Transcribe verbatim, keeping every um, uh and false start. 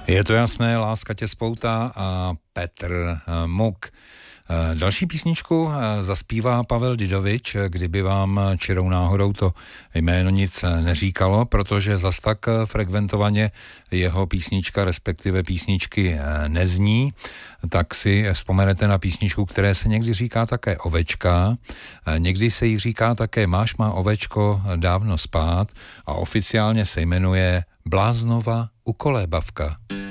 Je to jasné, Láska tě spoutá a Petr Muk. Další písničku zaspívá Pavel Didovič, kdyby vám čirou náhodou to jméno nic neříkalo, protože zas tak frekventovaně jeho písnička, respektive písničky nezní, tak si vzpomenete na písničku, které se někdy říká také Ovečka, někdy se jí říká také Máš má ovečko dávno spát a oficiálně se jmenuje Bláznova ukolébavka.